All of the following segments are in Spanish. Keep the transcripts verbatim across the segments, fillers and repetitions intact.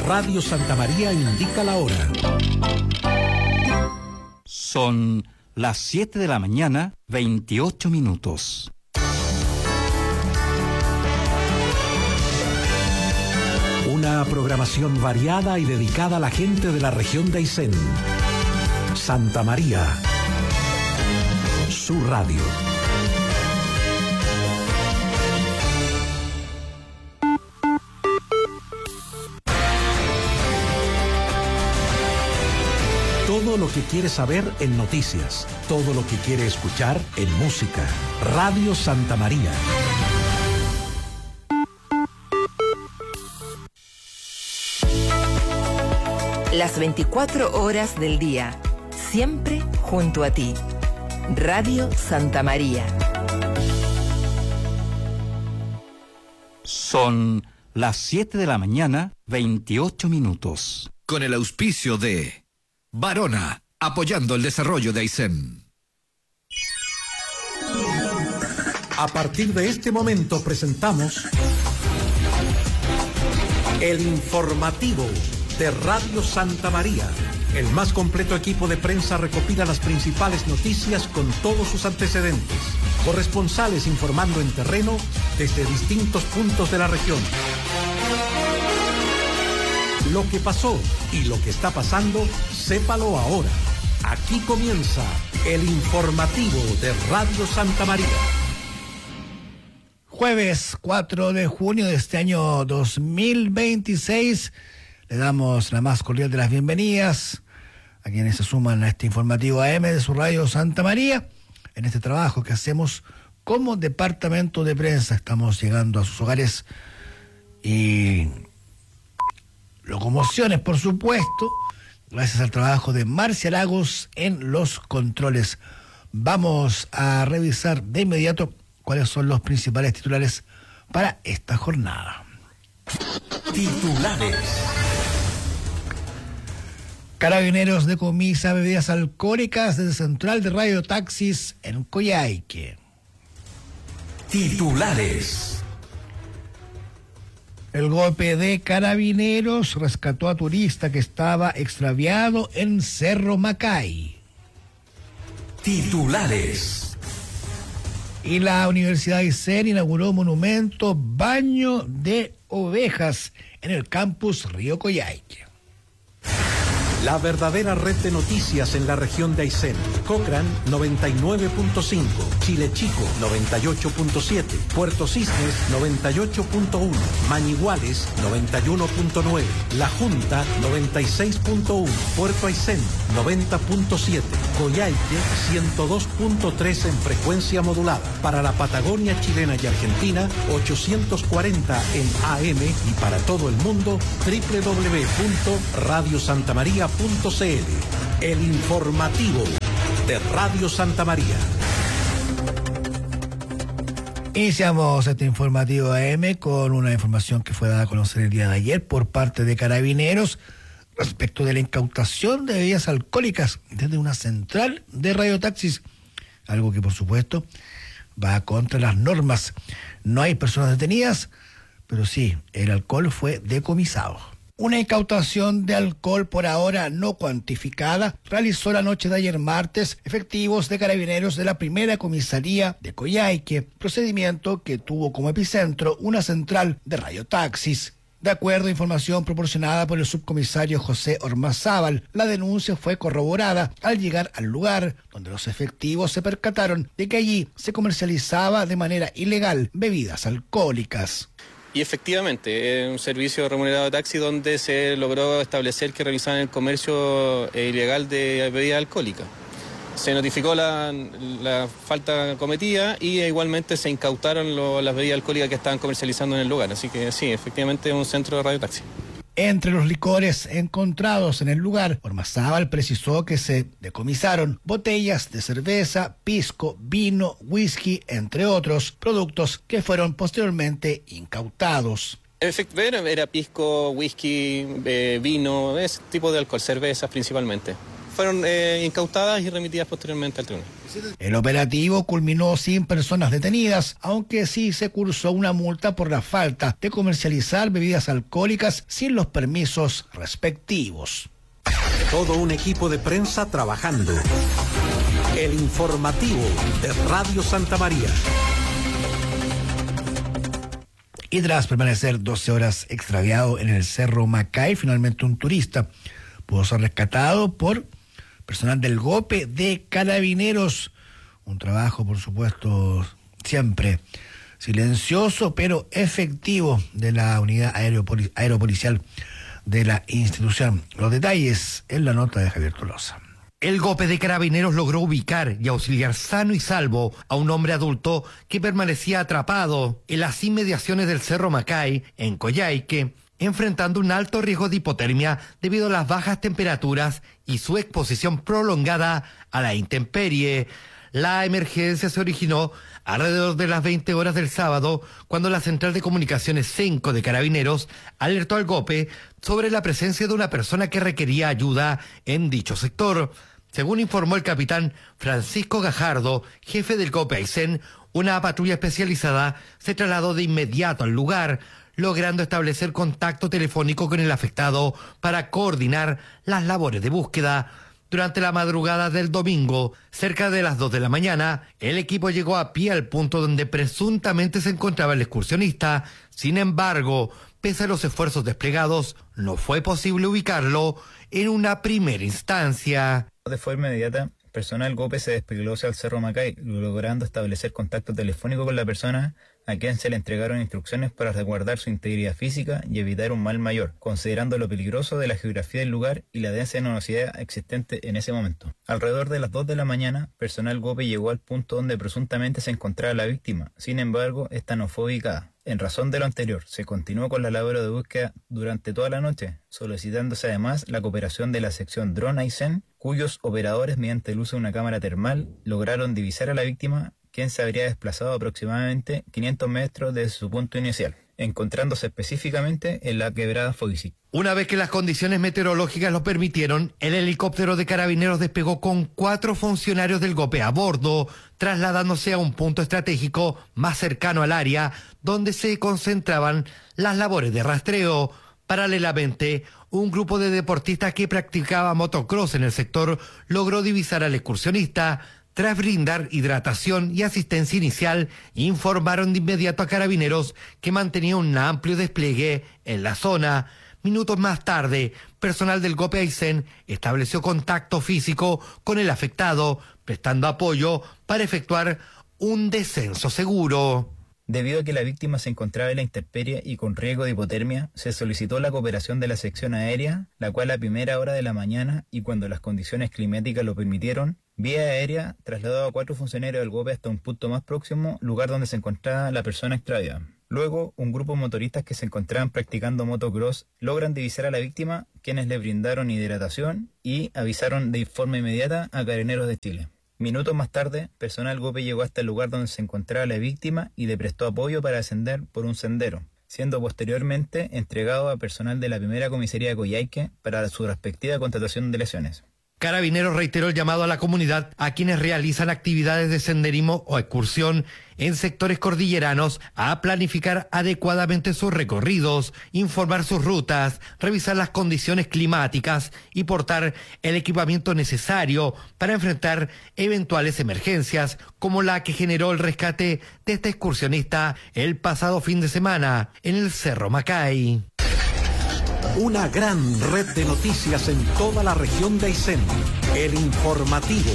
Radio Santa María indica la hora. Son las siete de la mañana, veintiocho minutos. Una programación variada y dedicada a la gente de la región de Aysén. Santa María, su radio. Todo lo que quiere saber en noticias, todo lo que quiere escuchar en música. Radio Santa María. Las veinticuatro horas del día, siempre junto a ti. Radio Santa María. Son las siete de la mañana, veintiocho minutos. Con el auspicio de Barona, apoyando el desarrollo de Aysén. A partir de este momento presentamos el informativo de Radio Santa María. El más completo equipo de prensa recopila las principales noticias con todos sus antecedentes. Corresponsales informando en terreno desde distintos puntos de la región. Lo que pasó y lo que está pasando, sépalo ahora. Aquí comienza el informativo de Radio Santa María. Jueves cuatro de junio de este año dos mil veintiséis. Le damos la más cordial de las bienvenidas a quienes se suman a este informativo A M de su radio Santa María, en este trabajo que hacemos como departamento de prensa. Estamos llegando a sus hogares y locomociones, por supuesto, gracias al trabajo de Marcia Lagos en los controles. Vamos a revisar de inmediato cuáles son los principales titulares para esta jornada. Titulares. Carabineros decomisa bebidas alcohólicas desde Central de Radiotaxis en Coyhaique. Titulares. El golpe de Carabineros rescató a turista que estaba extraviado en Cerro Macay. Titulares. Y la Universidad de Aysén inauguró monumento Baño de Ovejas en el campus Río Coyhaique. La verdadera red de noticias en la región de Aysén. Cochrane noventa y nueve punto cinco, Chile Chico noventa y ocho punto siete, Puerto Cisnes noventa y ocho punto uno, Mañiguales noventa y uno punto nueve, La Junta noventa y seis punto uno, Puerto Aysén noventa punto siete, Coyhaique ciento dos punto tres en frecuencia modulada. Para la Patagonia chilena y Argentina ochocientos cuarenta en A M y para todo el mundo doble u doble u doble u punto radio santa maría punto c l. El informativo de Radio Santa María. Iniciamos este informativo A M con una información que fue dada a conocer el día de ayer por parte de Carabineros respecto de la incautación de bebidas alcohólicas desde una central de radiotaxis, algo que por supuesto va contra las normas. No hay personas detenidas, pero sí, el alcohol fue decomisado. Una incautación de alcohol por ahora no cuantificada realizó la noche de ayer martes efectivos de Carabineros de la primera comisaría de Coyhaique, procedimiento que tuvo como epicentro una central de radiotaxis. De acuerdo a información proporcionada por el subcomisario José Ormazábal, la denuncia fue corroborada al llegar al lugar, donde los efectivos se percataron de que allí se comercializaba de manera ilegal bebidas alcohólicas. Y efectivamente, es un servicio remunerado de taxi donde se logró establecer que realizaban el comercio ilegal de bebidas alcohólicas. Se notificó la, la falta cometida y igualmente se incautaron lo, las bebidas alcohólicas que estaban comercializando en el lugar. Así que sí, efectivamente es un centro de radiotaxi. Entre los licores encontrados en el lugar, Ormazábal precisó que se decomisaron botellas de cerveza, pisco, vino, whisky, entre otros productos que fueron posteriormente incautados. Efectivamente, era pisco, whisky, eh, vino, ese tipo de alcohol, cervezas principalmente. fueron eh, incautadas y remitidas posteriormente al tribunal. El operativo culminó sin personas detenidas, aunque sí se cursó una multa por la falta de comercializar bebidas alcohólicas sin los permisos respectivos. Todo un equipo de prensa trabajando. El informativo de Radio Santa María. Y tras permanecer doce horas extraviado en el Cerro Macay, finalmente un turista pudo ser rescatado por personal del GOPE de Carabineros. Un trabajo, por supuesto, siempre silencioso, pero efectivo de la unidad aeropoli- aeropolicial de la institución. Los detalles en la nota de Javier Tolosa. El GOPE de Carabineros logró ubicar y auxiliar sano y salvo a un hombre adulto que permanecía atrapado en las inmediaciones del Cerro Macay, en Coyhaique, enfrentando un alto riesgo de hipotermia debido a las bajas temperaturas y su exposición prolongada a la intemperie. La emergencia se originó alrededor de las veinte horas del sábado, cuando la Central de Comunicaciones Cenco de Carabineros alertó al GOPE sobre la presencia de una persona que requería ayuda en dicho sector. Según informó el capitán Francisco Gajardo, jefe del GOPE Aysén, una patrulla especializada se trasladó de inmediato al lugar, logrando establecer contacto telefónico con el afectado para coordinar las labores de búsqueda. Durante la madrugada del domingo, cerca de las dos de la mañana, el equipo llegó a pie al punto donde presuntamente se encontraba el excursionista. Sin embargo, pese a los esfuerzos desplegados, no fue posible ubicarlo en una primera instancia. De forma inmediata, personal GOPE se desplegó hacia el Cerro Macay, logrando establecer contacto telefónico con la persona a quien se le entregaron instrucciones para resguardar su integridad física y evitar un mal mayor, considerando lo peligroso de la geografía del lugar y la densa nebulosidad existente en ese momento. Alrededor de las dos de la mañana, personal GOPE llegó al punto donde presuntamente se encontraba la víctima. Sin embargo, esta no fue ubicada. En razón de lo anterior, se continuó con la labor de búsqueda durante toda la noche, solicitándose además la cooperación de la sección Drone Aysén, cuyos operadores, mediante el uso de una cámara termal, lograron divisar a la víctima, quien se habría desplazado aproximadamente quinientos metros desde su punto inicial, encontrándose específicamente en la quebrada Foguisic. Una vez que las condiciones meteorológicas lo permitieron, el helicóptero de Carabineros despegó con cuatro funcionarios del GOPE a bordo, trasladándose a un punto estratégico más cercano al área donde se concentraban las labores de rastreo. Paralelamente, un grupo de deportistas que practicaba motocross en el sector logró divisar al excursionista. Tras brindar hidratación y asistencia inicial, informaron de inmediato a Carabineros que mantenía un amplio despliegue en la zona. Minutos más tarde, personal del GOPE Aysén estableció contacto físico con el afectado, prestando apoyo para efectuar un descenso seguro. Debido a que la víctima se encontraba en la intemperie y con riesgo de hipotermia, se solicitó la cooperación de la sección aérea, la cual a primera hora de la mañana y cuando las condiciones climáticas lo permitieron, vía aérea trasladó a cuatro funcionarios del GOPE hasta un punto más próximo, lugar donde se encontraba la persona extraviada. Luego, un grupo de motoristas que se encontraban practicando motocross logran divisar a la víctima, quienes le brindaron hidratación y avisaron de forma inmediata a Carabineros de Chile. Minutos más tarde, personal GOPE llegó hasta el lugar donde se encontraba la víctima y le prestó apoyo para ascender por un sendero, siendo posteriormente entregado a personal de la primera comisaría de Coyhaique para su respectiva constatación de lesiones. Carabineros reiteró el llamado a la comunidad a quienes realizan actividades de senderismo o excursión en sectores cordilleranos a planificar adecuadamente sus recorridos, informar sus rutas, revisar las condiciones climáticas y portar el equipamiento necesario para enfrentar eventuales emergencias como la que generó el rescate de este excursionista el pasado fin de semana en el Cerro Macay. Una gran red de noticias en toda la región de Aysén. El informativo.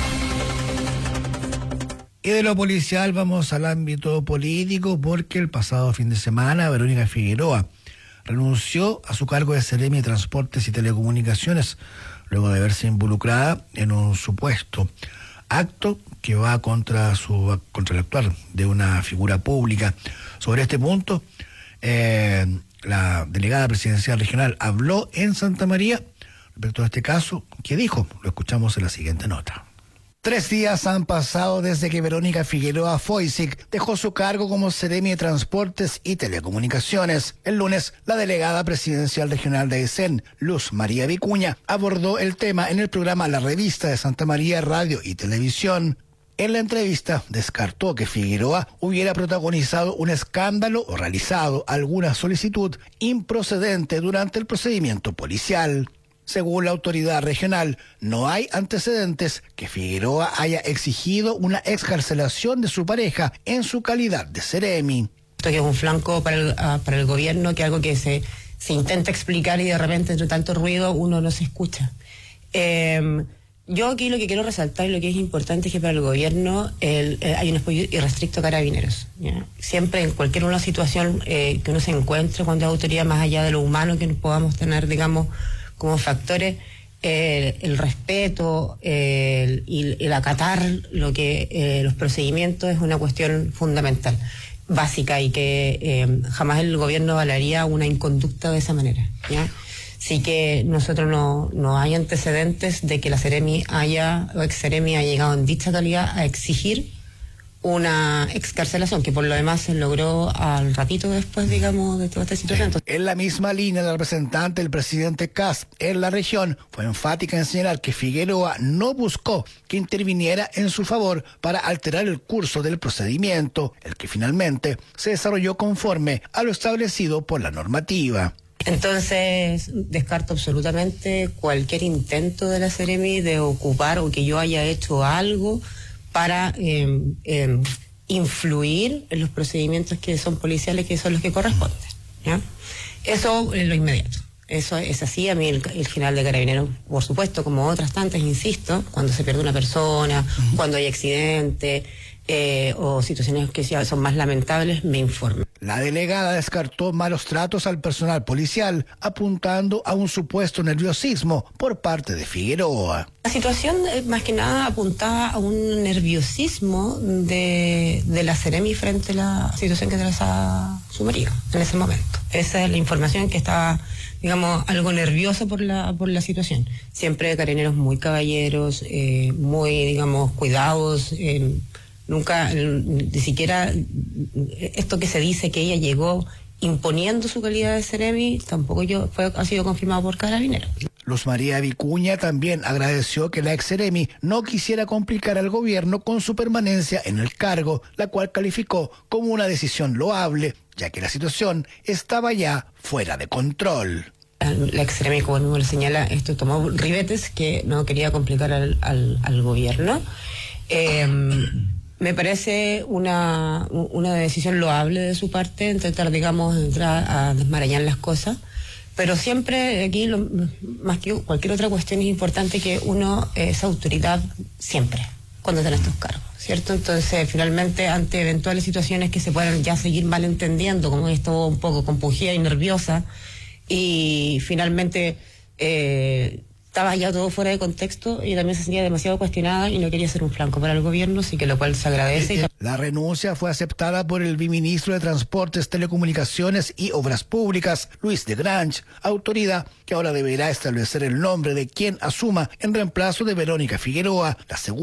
Y de lo policial vamos al ámbito político porque el pasado fin de semana Verónica Figueroa renunció a su cargo de Seremi de Transportes y Telecomunicaciones luego de verse involucrada en un supuesto acto que va contra su contra el actuar de una figura pública. Sobre este punto, eh, la delegada presidencial regional habló en Santa María respecto a este caso. ¿Qué dijo? Lo escuchamos en la siguiente nota. Tres días han pasado desde que Verónica Figueroa Foysic dejó su cargo como Seremi de Transportes y Telecomunicaciones. El lunes, la delegada presidencial regional de Aysén, Luz María Vicuña, abordó el tema en el programa La Revista de Santa María Radio y Televisión. En la entrevista descartó que Figueroa hubiera protagonizado un escándalo o realizado alguna solicitud improcedente durante el procedimiento policial. Según la autoridad regional, no hay antecedentes que Figueroa haya exigido una excarcelación de su pareja en su calidad de Seremi. Esto que es un flanco para el, uh, para el gobierno, que algo que se, se intenta explicar y de repente entre tanto ruido uno no se escucha. Eh, yo aquí lo que quiero resaltar y lo que es importante es que para el gobierno el, eh, hay un apoyo irrestricto a Carabineros, ¿ya? Siempre en cualquier una situación eh, que uno se encuentre cuando hay autoridad, más allá de lo humano que podamos tener, digamos, como factores, eh, el respeto eh, el, y el acatar lo que eh, los procedimientos es una cuestión fundamental, básica, y que eh, jamás el gobierno avalaría una inconducta de esa manera, ¿ya? Así que nosotros no, no hay antecedentes de que la Seremi haya, o ex Seremi haya llegado en dicha calidad a exigir una excarcelación, que por lo demás se logró al ratito después, digamos, de toda esta situación. Entonces, en la misma línea, la representante del presidente Kast en la región fue enfática en señalar que Figueroa no buscó que interviniera en su favor para alterar el curso del procedimiento, el que finalmente se desarrolló conforme a lo establecido por la normativa. Entonces, descarto absolutamente cualquier intento de la Seremi de ocupar o que yo haya hecho algo para eh, eh, influir en los procedimientos que son policiales, que son los que corresponden, ¿ya? Eso es lo inmediato. Eso es así. A mí el, el general de Carabineros, por supuesto, como otras tantas, insisto, cuando se pierde una persona, uh-huh. cuando hay accidente eh, o situaciones que ya son más lamentables, me informa. La delegada descartó malos tratos al personal policial, apuntando a un supuesto nerviosismo por parte de Figueroa. La situación, más que nada, apuntaba a un nerviosismo de, de la Seremi frente a la situación que atravesaba su marido en ese momento. Esa es la información, que estaba, digamos, algo nervioso por la por la situación. Siempre Carabineros muy caballeros, eh, muy, digamos, cuidados. Eh, nunca, ni siquiera esto que se dice que ella llegó imponiendo su calidad de Seremi, tampoco yo fue, ha sido confirmado por Carabineros. Luz María Vicuña también agradeció que la ex Seremi no quisiera complicar al gobierno con su permanencia en el cargo, la cual calificó como una decisión loable, ya que la situación estaba ya fuera de control. La ex Seremi, como mismo le señala, esto tomó ribetes que no quería complicar al, al, al gobierno. Eh, me parece una, una decisión loable de su parte, intentar, digamos, entrar a desmarañar las cosas. Pero siempre aquí, lo, más que cualquier otra cuestión, es importante que uno es autoridad siempre, cuando está en estos cargos, ¿cierto? Entonces, finalmente, ante eventuales situaciones que se puedan ya seguir malentendiendo, como esto un poco compungida y nerviosa, y finalmente eh, estaba ya todo fuera de contexto y también se sentía demasiado cuestionada y no quería ser un flanco para el gobierno, así que lo cual se agradece. La renuncia fue aceptada por el viceministro de Transportes, Telecomunicaciones y Obras Públicas, Luis de Grange, autoridad que ahora deberá establecer el nombre de quien asuma en reemplazo de Verónica Figueroa, la segunda